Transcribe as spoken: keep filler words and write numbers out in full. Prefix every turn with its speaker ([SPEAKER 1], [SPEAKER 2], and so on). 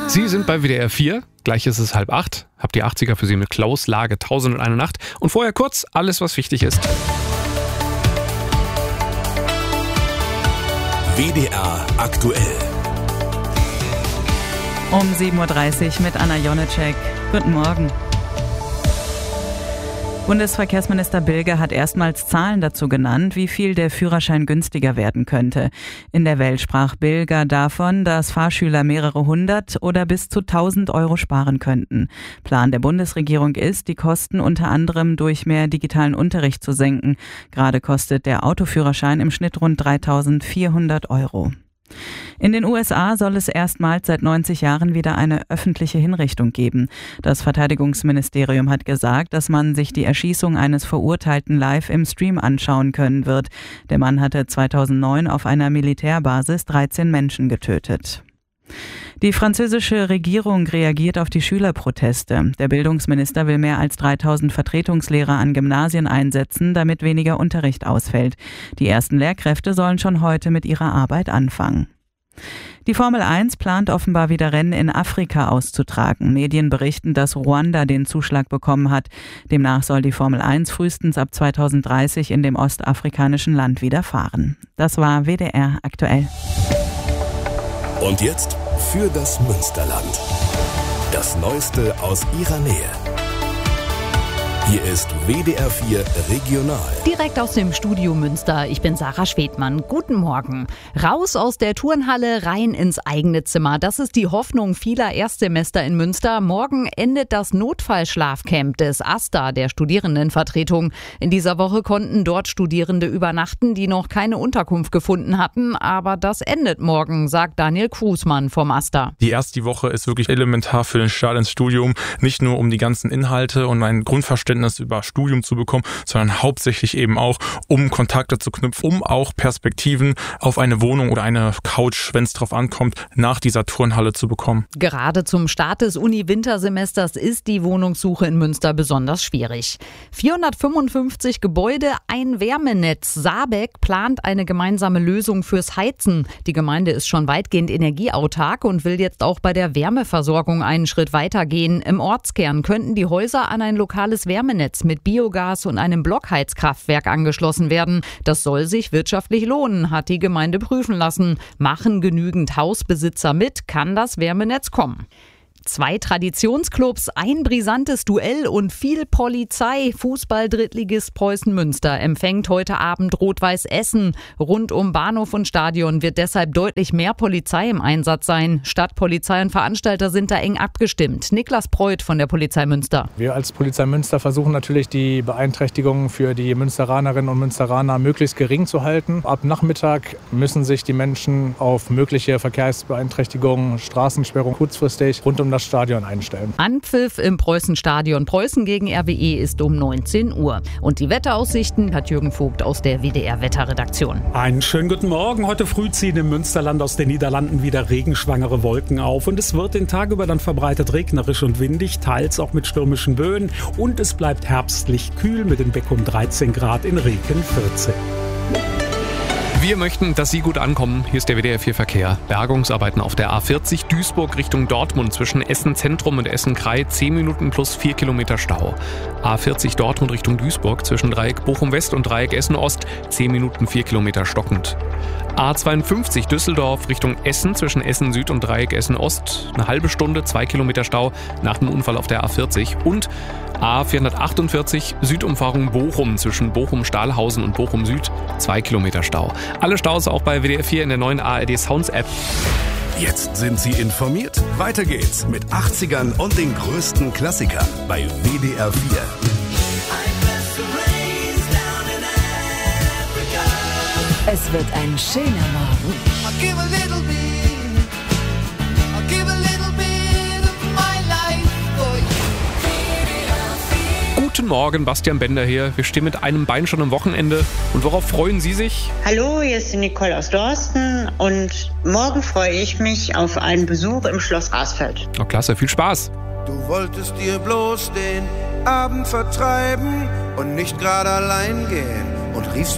[SPEAKER 1] Sie sind bei W D R vier, gleich ist es halb acht. Habt die achtziger für Sie mit Klaus Lage Tausend und eine Nacht. Und vorher kurz alles, was wichtig ist.
[SPEAKER 2] W D R aktuell.
[SPEAKER 3] Um sieben Uhr dreißig mit Anna Jonecek. Guten Morgen. Bundesverkehrsminister Bilger hat erstmals Zahlen dazu genannt, wie viel der Führerschein günstiger werden könnte. In der Welt sprach Bilger davon, dass Fahrschüler mehrere hundert oder bis zu tausend Euro sparen könnten. Plan der Bundesregierung ist, die Kosten unter anderem durch mehr digitalen Unterricht zu senken. Gerade kostet der Autoführerschein im Schnitt rund dreitausendvierhundert Euro. In den U S A soll es erstmals seit neunzig Jahren wieder eine öffentliche Hinrichtung geben. Das Verteidigungsministerium hat gesagt, dass man sich die Erschießung eines Verurteilten live im Stream anschauen können wird. Der Mann hatte zweitausendneun auf einer Militärbasis dreizehn Menschen getötet. Die französische Regierung reagiert auf die Schülerproteste. Der Bildungsminister will mehr als dreitausend Vertretungslehrer an Gymnasien einsetzen, damit weniger Unterricht ausfällt. Die ersten Lehrkräfte sollen schon heute mit ihrer Arbeit anfangen. Die Formel eins plant offenbar wieder Rennen in Afrika auszutragen. Medien berichten, dass Ruanda den Zuschlag bekommen hat. Demnach soll die Formel eins frühestens ab zweitausenddreißig in dem ostafrikanischen Land wieder fahren. Das war W D R aktuell.
[SPEAKER 2] Und jetzt für das Münsterland. Das Neueste aus ihrer Nähe. Hier ist W D R vier Regional.
[SPEAKER 4] Direkt aus dem Studio Münster. Ich bin Sarah Schwedmann. Guten Morgen. Raus aus der Turnhalle, rein ins eigene Zimmer. Das ist die Hoffnung vieler Erstsemester in Münster. Morgen endet das Notfallschlafcamp des AStA, der Studierendenvertretung. In dieser Woche konnten dort Studierende übernachten, die noch keine Unterkunft gefunden hatten. Aber das endet morgen, sagt Daniel Krusmann vom AStA.
[SPEAKER 5] Die erste Woche ist wirklich elementar für den Start ins Studium. Nicht nur um die ganzen Inhalte und ein Grundverständnis über Studium zu bekommen, sondern hauptsächlich eben auch, um Kontakte zu knüpfen, um auch Perspektiven auf eine Wohnung oder eine Couch, wenn es drauf ankommt, nach dieser Turnhalle zu bekommen.
[SPEAKER 4] Gerade zum Start des Uni-Wintersemesters ist die Wohnungssuche in Münster besonders schwierig. vierhundertfünfundfünfzig Gebäude, ein Wärmenetz. Saarbeck plant eine gemeinsame Lösung fürs Heizen. Die Gemeinde ist schon weitgehend energieautark und will jetzt auch bei der Wärmeversorgung einen Schritt weitergehen. Im Ortskern könnten die Häuser an ein lokales Wärmenetz Wärmenetz mit Biogas und einem Blockheizkraftwerk angeschlossen werden. Das soll sich wirtschaftlich lohnen, hat die Gemeinde prüfen lassen. Machen genügend Hausbesitzer mit, kann das Wärmenetz kommen. Zwei Traditionsclubs, ein brisantes Duell und viel Polizei. Fußball-Drittligist Preußen Münster empfängt heute Abend Rot-Weiß Essen. Rund um Bahnhof und Stadion wird deshalb deutlich mehr Polizei im Einsatz sein. Stadtpolizei und Veranstalter sind da eng abgestimmt. Niklas Preuth von der Polizei Münster.
[SPEAKER 6] Wir als Polizei Münster versuchen natürlich, die Beeinträchtigungen für die Münsteranerinnen und Münsteraner möglichst gering zu halten. Ab Nachmittag müssen sich die Menschen auf mögliche Verkehrsbeeinträchtigungen, Straßensperrung kurzfristig rund um das Stadion einstellen.
[SPEAKER 4] Anpfiff im Preußen-Stadion. Preußen gegen R W E ist um neunzehn Uhr. Und die Wetteraussichten hat Jürgen Vogt aus der W D R-Wetterredaktion.
[SPEAKER 7] Einen schönen guten Morgen. Heute früh ziehen im Münsterland aus den Niederlanden wieder regenschwangere Wolken auf. Und es wird den Tag über dann verbreitet regnerisch und windig, teils auch mit stürmischen Böen. Und es bleibt herbstlich kühl mit in Beckum dreizehn Grad, in Reken vierzehn.
[SPEAKER 1] Wir möchten, dass Sie gut ankommen. Hier ist der W D R vier Verkehr. Bergungsarbeiten auf der A vierzig Duisburg Richtung Dortmund zwischen Essen Zentrum und Essen Krei. zehn Minuten plus vier Kilometer Stau. A vierzig Dortmund Richtung Duisburg zwischen Dreieck Bochum West und Dreieck Essen Ost. zehn Minuten vier Kilometer stockend. A zweiundfünfzig Düsseldorf Richtung Essen zwischen Essen Süd und Dreieck Essen Ost. Eine halbe Stunde, zwei Kilometer Stau nach dem Unfall auf der A vierzig. Und A vierhundertachtundvierzig Südumfahrung Bochum zwischen Bochum-Stahlhausen und Bochum Süd. zwei Kilometer Stau. Alle Staus auch bei W D R vier in der neuen A R D Sounds App.
[SPEAKER 2] Jetzt sind Sie informiert. Weiter geht's mit achtzigern und den größten Klassikern bei W D R vier.
[SPEAKER 8] Es wird ein schöner Morgen.
[SPEAKER 1] Guten Morgen, Bastian Bender hier. Wir stehen mit einem Bein schon am Wochenende. Und worauf freuen Sie sich?
[SPEAKER 9] Hallo, hier ist die Nicole aus Dorsten und morgen freue ich mich auf einen Besuch im Schloss Rasfeld.
[SPEAKER 1] Oh, klasse, viel Spaß.
[SPEAKER 10] Du wolltest dir bloß den Abend vertreiben und nicht gerade allein gehen und riefst